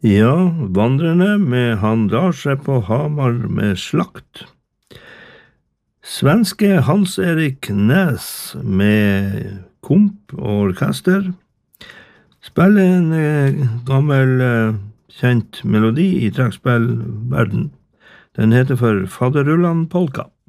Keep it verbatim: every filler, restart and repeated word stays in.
Ja, Vandrerne med Han drar seg på Hamar med slakt. Svenske Hans-Erik Næs med komp og orkester spiller en eh, gammel eh, kjent melodi i trekkspillverden. Den heter for Faderullan Polka.